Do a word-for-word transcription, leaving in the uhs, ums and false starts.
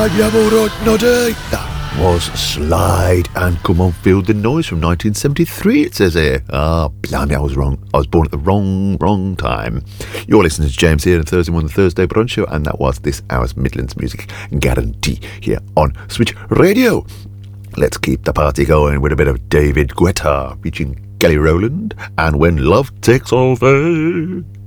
That was Slide and Come On Feel the Noise from nineteen seventy-three, it says here. Ah, blimey, I was wrong. I was born at the wrong, wrong time. You're listening to James here on Thursday morning, Thursday brunch show, and that was this hour's Midlands Music Guarantee here on Switch Radio. Let's keep the party going with a bit of David Guetta featuring Kelly Rowland and When Love Takes Over.